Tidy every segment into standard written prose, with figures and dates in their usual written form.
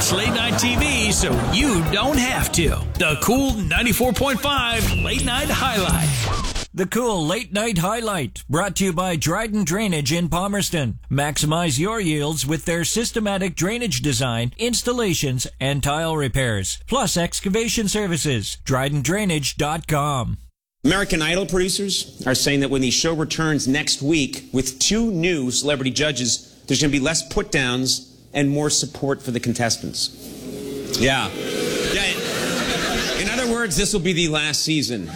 It's late night TV, so you don't have to. The Cool 94.5 Late Night Highlight. The Cool Late Night Highlight, brought to you by Dryden Drainage in Palmerston. Maximize your yields with their systematic drainage design, installations, and tile repairs, plus excavation services. DrydenDrainage.com. American Idol producers are saying that when the show returns next week with 2 new celebrity judges, there's going to be less put-downs and more support for the contestants. Yeah. In other words, this will be the last season.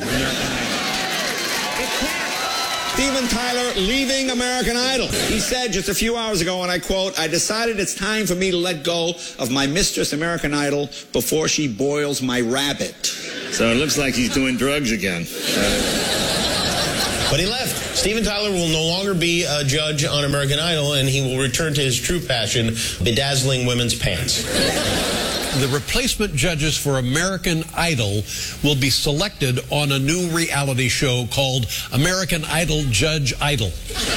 Steven Tyler leaving American Idol. He said just a few hours ago, and I quote, "I decided it's time for me to let go of my mistress American Idol before she boils my rabbit." So it looks like he's doing drugs again. But he left. Steven Tyler will no longer be a judge on American Idol, and he will return to his true passion, bedazzling women's pants. The replacement judges for American Idol will be selected on a new reality show called American Idol Judge Idol.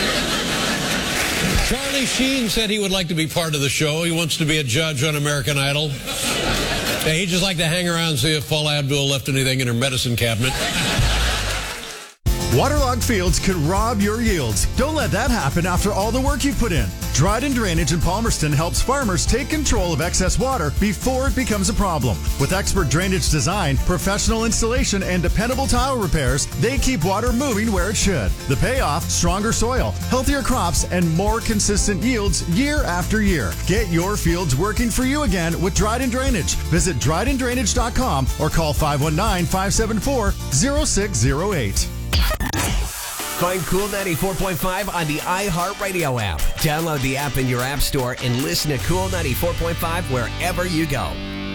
Charlie Sheen said he would like to be part of the show. He wants to be a judge on American Idol. He'd just like to hang around and see if Paula Abdul left anything in her medicine cabinet. Waterlogged fields could rob your yields. Don't let that happen after all the work you've put in. Dryden Drainage in Palmerston helps farmers take control of excess water before it becomes a problem. With expert drainage design, professional installation, and dependable tile repairs, they keep water moving where it should. The payoff: stronger soil, healthier crops, and more consistent yields year after year. Get your fields working for you again with Dryden Drainage. Visit DrydenDrainage.com or call 519-574-0608. Find Cool 94.5 on the iHeartRadio app. Download the app in your app store and listen to Cool 94.5 wherever you go.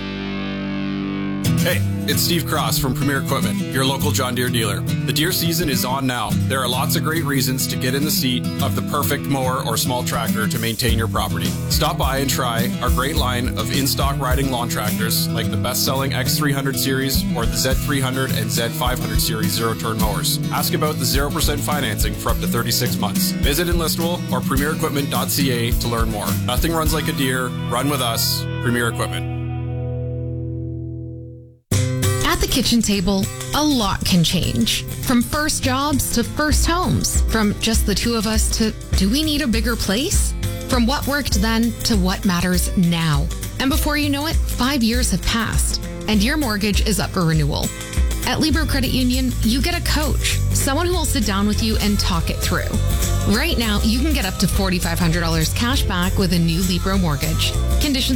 Hey, it's Steve Cross from Premier Equipment, your local John Deere dealer. The deer season is on now. There are lots of great reasons to get in the seat of the perfect mower or small tractor to maintain your property. Stop by and try our great line of in-stock riding lawn tractors like the best-selling X300 series or the Z300 and Z500 series zero-turn mowers. Ask about the 0% financing for up to 36 months. Visit Enlistable or premierequipment.ca to learn more. Nothing runs like a deer. Run with us. Premier Equipment. At the kitchen table, a lot can change. From first jobs to first homes. From just the two of us to, do we need a bigger place? From what worked then to what matters now. And before you know it, 5 years have passed, and your mortgage is up for renewal. At Libro Credit Union, you get a coach, someone who will sit down with you and talk it through. Right now, you can get up to $4,500 cash back with a new Libro mortgage. Conditions